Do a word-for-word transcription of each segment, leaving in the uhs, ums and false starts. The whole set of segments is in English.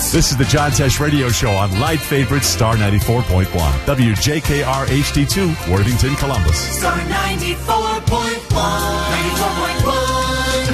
This is the John Tesh Radio Show on Light Favorites Star ninety-four point one. W J K R H D two, Worthington, Columbus. Star ninety-four point one. ninety-four point one,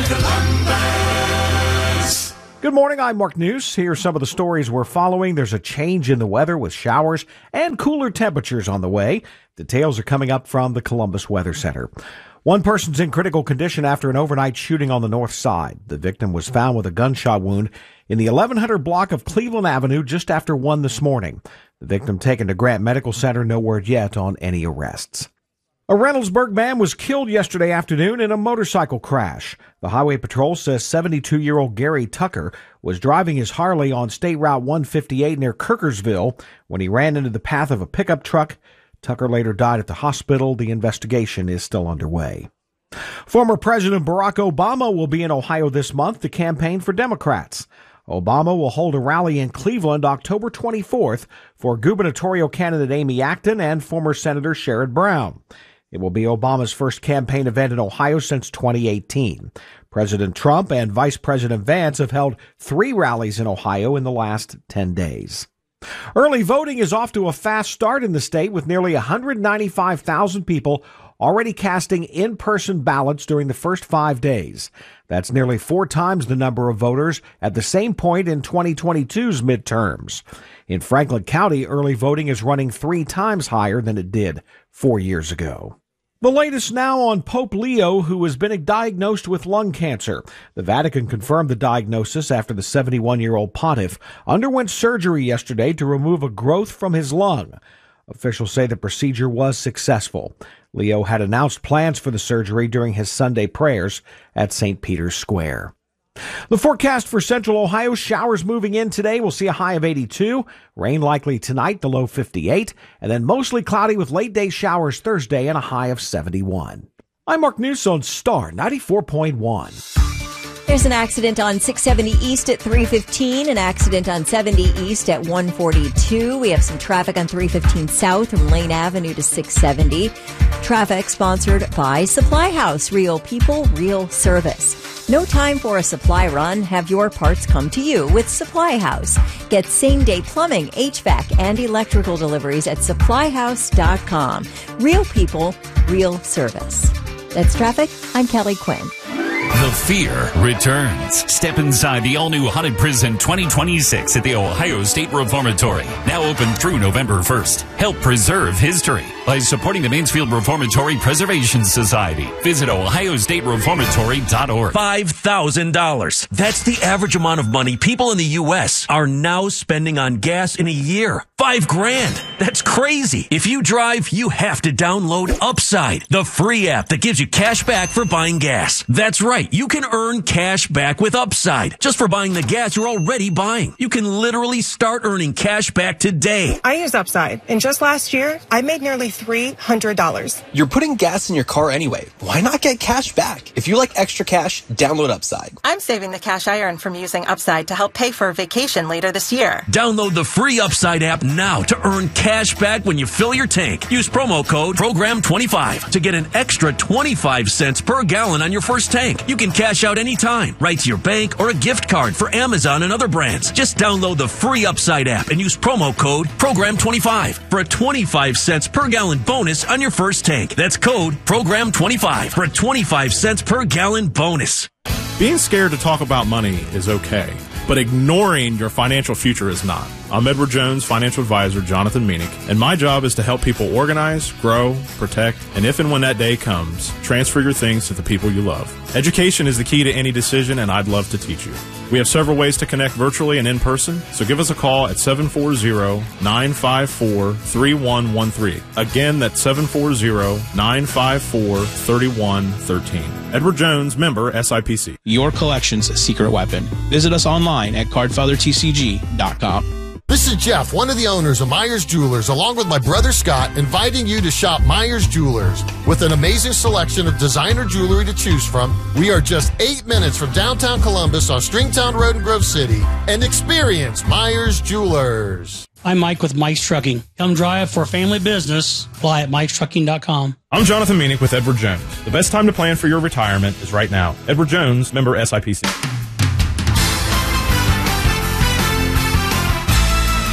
Columbus. Good morning, I'm Mark News. Here are some of the stories we're following. There's a change in the weather with showers and cooler temperatures on the way. Details are coming up from the Columbus Weather Center. One person's in critical condition after an overnight shooting on the north side. The victim was found with a gunshot wound in the eleven hundred block of Cleveland Avenue just after one this morning. The victim taken to Grant Medical Center. No word yet on any arrests. A Reynoldsburg man was killed yesterday afternoon in a motorcycle crash. The Highway Patrol says seventy-two-year-old Gary Tucker was driving his Harley on State Route one fifty-eight near Kirkersville when he ran into the path of a pickup truck. Tucker later died at the hospital. The investigation is still underway. Former President Barack Obama will be in Ohio this month to campaign for Democrats. Obama will hold a rally in Cleveland October twenty-fourth for gubernatorial candidate Amy Acton and former Senator Sherrod Brown. It will be Obama's first campaign event in Ohio since twenty eighteen. President Trump and Vice President Vance have held three rallies in Ohio in the last ten days. Early voting is off to a fast start in the state with nearly one hundred ninety-five thousand people already casting in-person ballots during the first five days. That's nearly four times the number of voters at the same point in twenty twenty-two's midterms. In Franklin County, early voting is running three times higher than it did four years ago. The latest now on Pope Leo, who has been diagnosed with lung cancer. The Vatican confirmed the diagnosis after the seventy-one-year-old pontiff underwent surgery yesterday to remove a growth from his lung. Officials say the procedure was successful. Leo had announced plans for the surgery during his Sunday prayers at Saint Peter's Square. The forecast for Central Ohio: showers moving in today. We'll see a high of eighty-two. Rain likely tonight, the low fifty-eight. And then mostly cloudy with late-day showers Thursday and a high of seventy-one. I'm Mark News on Star ninety-four point one. There's an accident on six seventy East at three fifteen, an accident on seventy East at one forty-two. We have some traffic on three fifteen South from Lane Avenue to six seventy. Traffic sponsored by Supply House, real people, real service. No time for a supply run. Have your parts come to you with Supply House. Get same-day plumbing, H V A C, and electrical deliveries at supply house dot com. Real people, real service. That's traffic. I'm Kelly Quinn. The fear returns. Step inside the all-new Haunted Prison twenty twenty-six at the Ohio State Reformatory. Now open through November first. Help preserve history by supporting the Mansfield Reformatory Preservation Society. Visit ohio state reformatory dot org. five thousand dollars. That's the average amount of money people in the U S are now spending on gas in a year. Five grand. That's crazy. If you drive, you have to download Upside, the free app that gives you cash back for buying gas. That's right. You can earn cash back with Upside just for buying the gas you're already buying. You can literally start earning cash back today. I use Upside, and just last year, I made nearly three hundred dollars. You're putting gas in your car anyway. Why not get cash back? If you like extra cash, download Upside. I'm saving the cash I earn from using Upside to help pay for a vacation later this year. Download the free Upside app now to earn cash back when you fill your tank. Use promo code program twenty-five to get an extra twenty-five cents per gallon on your first tank. You can cash out anytime, right to your bank or a gift card for Amazon and other brands. Just download the free Upside app and use promo code program twenty-five for a twenty-five cents per gallon bonus on your first tank. That's code program twenty-five for a twenty-five cents per gallon bonus. Being scared to talk about money is okay, but ignoring your financial future is not. I'm Edward Jones, financial advisor Jonathan Meenick, and my job is to help people organize, grow, protect, and if and when that day comes, transfer your things to the people you love. Education is the key to any decision, and I'd love to teach you. We have several ways to connect virtually and in person, so give us a call at seven four zero, nine five four, three one one three. Again, that's seven four zero, nine five four, three one one three. Edward Jones, member S I P C. Your collection's secret weapon. Visit us online at cardfather T C G dot com. This is Jeff, one of the owners of Myers Jewelers, along with my brother Scott, inviting you to shop Myers Jewelers. With an amazing selection of designer jewelry to choose from, we are just eight minutes from downtown Columbus on Stringtown Road in Grove City, and experience Myers Jewelers. I'm Mike with Mike's Trucking. Come drive for a family business. Fly at mikes trucking dot com. I'm Jonathan Meenick with Edward Jones. The best time to plan for your retirement is right now. Edward Jones, member S I P C.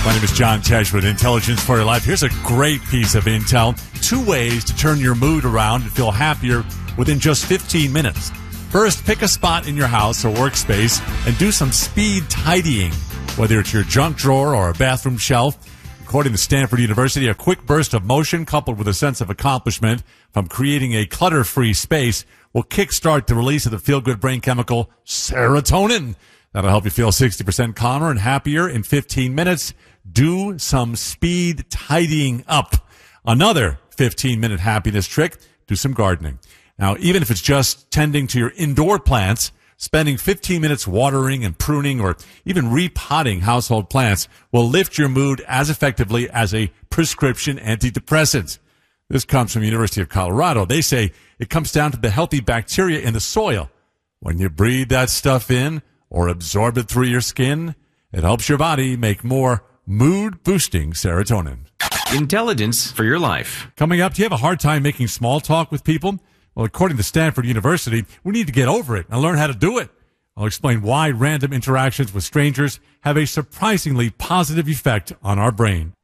My name is John Tesh with Intelligence for Your Life. Here's a great piece of intel. Two ways to turn your mood around and feel happier within just fifteen minutes. First, pick a spot in your house or workspace and do some speed tidying, whether it's your junk drawer or a bathroom shelf. According to Stanford University, a quick burst of motion coupled with a sense of accomplishment from creating a clutter-free space will kickstart the release of the feel-good brain chemical serotonin. That'll help you feel sixty percent calmer and happier in fifteen minutes. Do some speed tidying up. Another fifteen-minute happiness trick, do some gardening. Now, even if it's just tending to your indoor plants, spending fifteen minutes watering and pruning or even repotting household plants will lift your mood as effectively as a prescription antidepressant. This comes from the University of Colorado. They say it comes down to the healthy bacteria in the soil. When you breathe that stuff in or absorb it through your skin, it helps your body make more mood-boosting serotonin. Intelligence for your life. Coming up, do you have a hard time making small talk with people? Well, according to Stanford University, we need to get over it and learn how to do it. I'll explain why random interactions with strangers have a surprisingly positive effect on our brain.